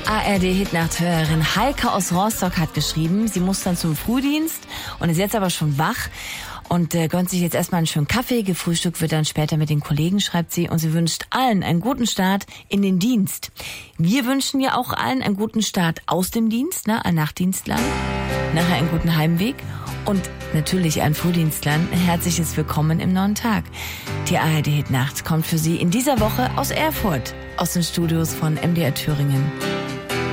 ARD-Hitnacht-Hörerin Heike aus Rostock hat geschrieben, sie muss dann zum Frühdienst und ist jetzt aber schon wach und gönnt sich jetzt erstmal einen schönen Kaffee. Gefrühstückt wird dann später mit den Kollegen, schreibt sie. Und sie wünscht allen einen guten Start in den Dienst. Wir wünschen ja auch allen einen guten Start aus dem Dienst, ein Nachtdienstler. Nachher einen guten Heimweg. Und natürlich an Frühdienstlern ein herzliches Willkommen im neuen Tag. Die ARD-Hitnacht kommt für Sie in dieser Woche aus Erfurt, aus den Studios von MDR Thüringen.